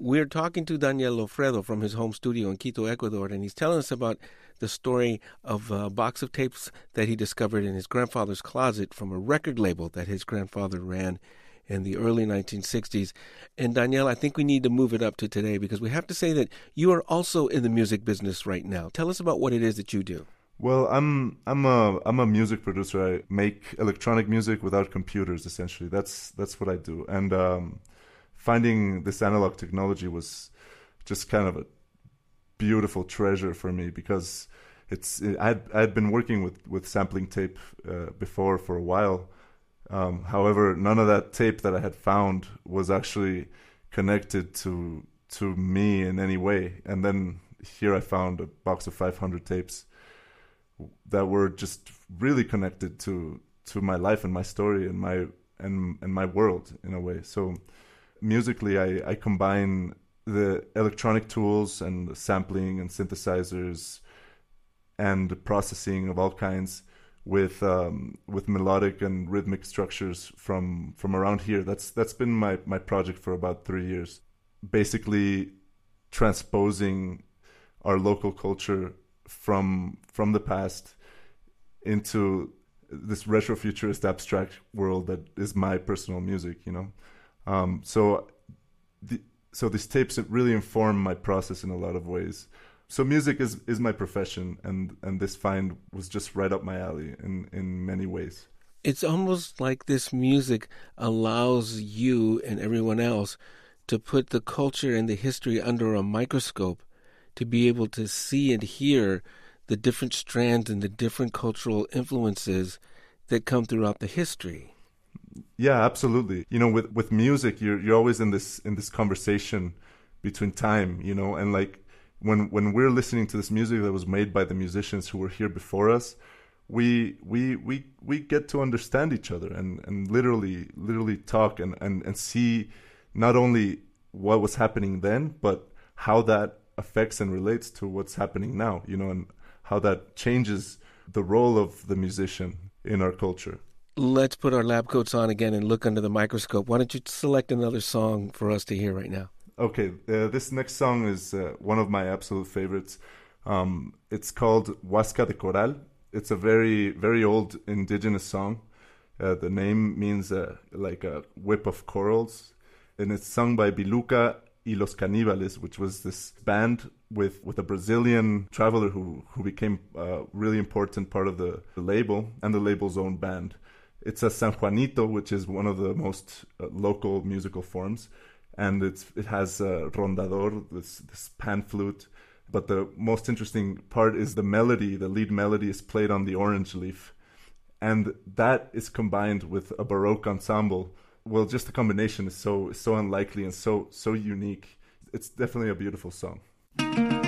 We're talking to Daniel Lofredo from his home studio in Quito, Ecuador, and he's telling us about the story of a box of tapes that he discovered in his grandfather's closet from a record label that his grandfather ran in the early 1960s. And Daniel, I think we need to move it up to today because we have to say that you are also in the music business right now. Tell us about what it is that you do. Well, I'm a music producer. I make electronic music without computers. Essentially, that's what I do. And finding this analog technology was just kind of a beautiful treasure for me because I had been working with sampling tape before for a while. However, none of that tape that I had found was actually connected to me in any way. And then here I found a box of 500 tapes that were just really connected to my life and my story and my world in a way. So musically, I combine the electronic tools and the sampling and synthesizers and processing of all kinds with melodic and rhythmic structures from around here. That's been my project for about 3 years. Basically transposing our local culture from the past into this retrofuturist abstract world that is my personal music, you know. So these tapes really inform my process in a lot of ways. So music is my profession, and this find was just right up my alley in many ways. It's almost like this music allows you and everyone else to put the culture and the history under a microscope, to be able to see and hear the different strands and the different cultural influences that come throughout the history. Yeah, absolutely. You know, with music, you're always in this conversation between time, you know, and like when we're listening to this music that was made by the musicians who were here before us, we get to understand each other and literally talk and see not only what was happening then, but how that affects and relates to what's happening now, you know, and how that changes the role of the musician in our culture. Let's put our lab coats on again and look under the microscope. Why don't you select another song for us to hear right now? Okay, this next song is one of my absolute favorites. It's called Huasca de Coral. It's a very, very old indigenous song. The name means like a whip of corals. And it's sung by Biluca y los Caníbales, which was this band with a Brazilian traveler who became a really important part of the label and the label's own band. It's a San Juanito, which is one of the most local musical forms. And it has a rondador, this pan flute. But the most interesting part is the melody. The lead melody is played on the orange leaf. And that is combined with a Baroque ensemble. Well, just the combination is so unlikely and so unique. It's definitely a beautiful song.